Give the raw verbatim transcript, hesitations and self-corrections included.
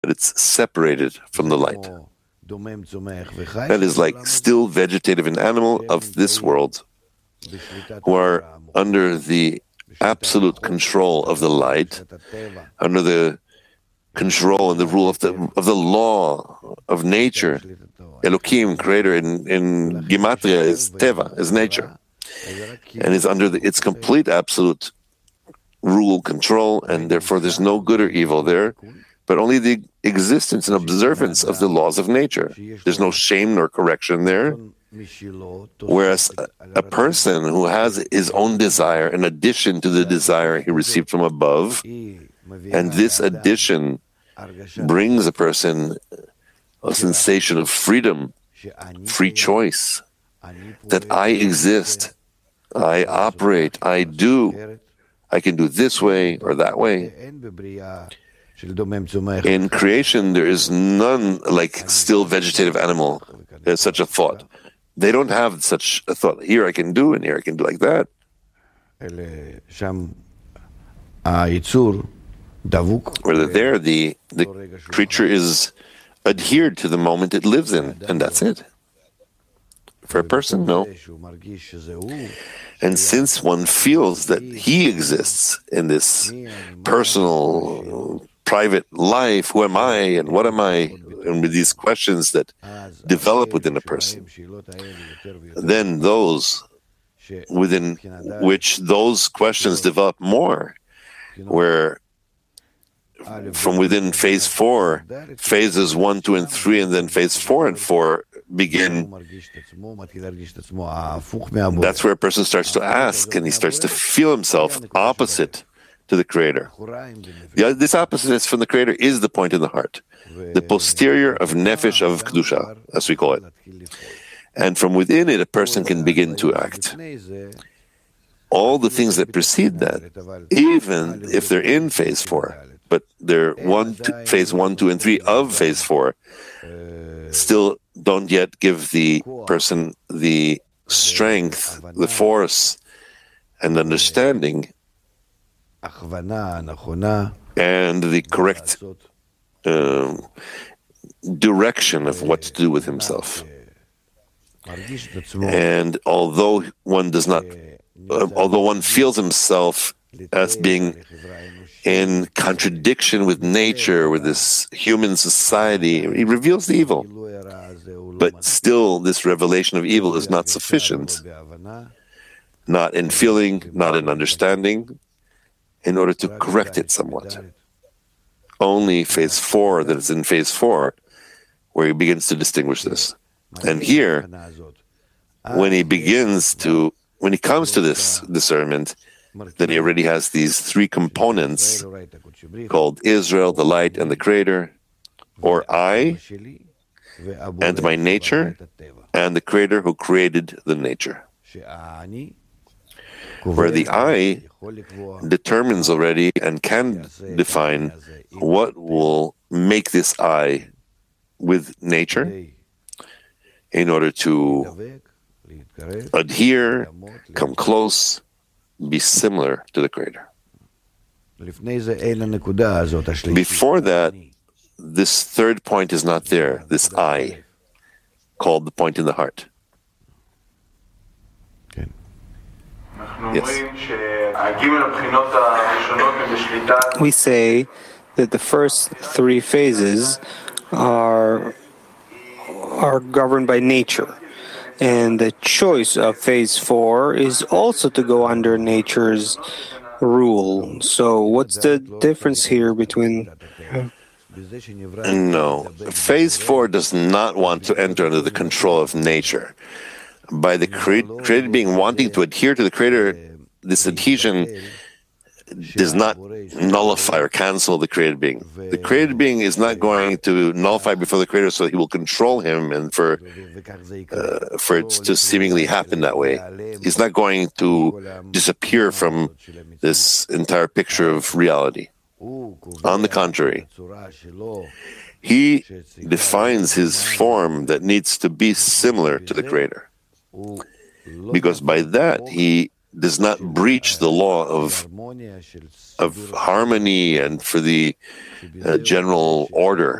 it's separated from the light. That is like still vegetative and animal of this world, who are under the absolute control of the light, under the control and the rule of the of the law of nature. Elohim, creator in, in Gematria, is Teva, is nature, and is under the, its complete absolute rule, control, and therefore there's no good or evil there, but only the existence and observance of the laws of nature. There's no shame nor correction there. Whereas a, a person who has his own desire in addition to the desire he received from above, and this addition brings a person a sensation of freedom, free choice, that I exist, I operate, I do, I can do this way or that way. In creation, there is none like still vegetative animal. There's such a thought. They don't have such a thought. Here I can do, and here I can do like that. Whether there, the, the creature is adhered to the moment it lives in, and that's it. For a person, no. And since one feels that he exists in this personal, private life, who am I and what am I, and with these questions that develop within a person, then those within which those questions develop more, where from within phase four, phases one, two, and three, and then phase four and four begin. That's where a person starts to ask, and he starts to feel himself opposite to the Creator. The, this oppositeness from the Creator is the point in the heart, the posterior of Nefesh of Kedusha, as we call it. And from within it, a person can begin to act. All the things that precede that, even if they're in phase four, but they're one, two, phase one, two, and three of phase four, still don't yet give the person the strength, the force, and understanding, and the correct um, direction of what to do with himself. And although one does not, uh, although one feels himself as being in contradiction with nature, with this human society, he reveals the evil. But still, this revelation of evil is not sufficient, not in feeling, not in understanding, in order to correct it somewhat. Only phase four, that is in phase four, where he begins to distinguish this. And here, when he begins to, when he comes to this discernment, then he already has these three components called Israel, the light, and the Creator, or I, and my nature, and the Creator who created the nature. Where the I determines already and can define what will make this I with nature in order to adhere, come close, be similar to the Creator. Before that, this third point is not there, this I, called the point in the heart. Yes. We say that the first three phases are, are governed by nature. And the choice of phase four is also to go under nature's rule. So what's the difference here between... No. Phase four does not want to enter under the control of nature. By the cre- created being wanting to adhere to the Creator, this adhesion does not nullify or cancel the created being. The created being is not going to nullify before the Creator so he will control him and for uh, for it to seemingly happen that way. He's not going to disappear from this entire picture of reality. On the contrary, he defines his form that needs to be similar to the Creator. Because by that, he does not breach the law of, of harmony and for the uh, general order